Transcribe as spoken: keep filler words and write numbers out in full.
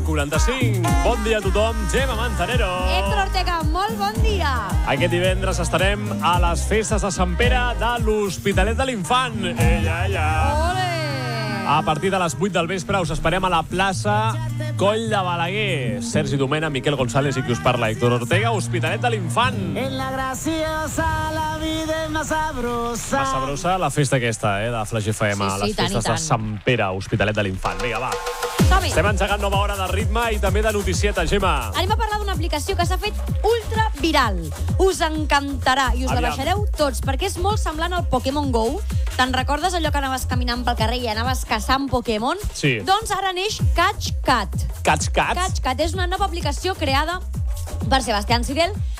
quaranta-cinc. Bon dia a tothom, Gemma Manzanero. Héctor Ortega, molt bon dia. Aquest divendres estarem a les festes de Sant Pere de l'Hospitalet de l'Infant. Ella, ella. Ole! A partir de les vuit del vespre us esperem a la plaça Coll de Balaguer. Sergi Domena, Miquel González i qui us parla, Héctor Ortega, Hospitalet de l'Infant. En la graciosa la vida es más sabrosa. Más sabrosa la festa aquesta, eh, de Flash F M, Sí, sí, les tant i festes de tant. Sant Pere, Hospitalet de l'Infant. Vinga, va. Som-hi. Estem engegant nova hora de ritme i també de noticieta, Gemma. Anem a parlar d'una aplicació que s'ha fet ultra viral. Us encantarà i us la Aviam. baixareu tots, perquè és molt semblant al Pokémon Go. Te'n recordes allò que anaves caminant pel carrer i anaves caçant Pokémon? Sí. Doncs ara neix Catch Cat. Catch Cats? Catch Cat és una nova aplicació creada per Sebastián Sirel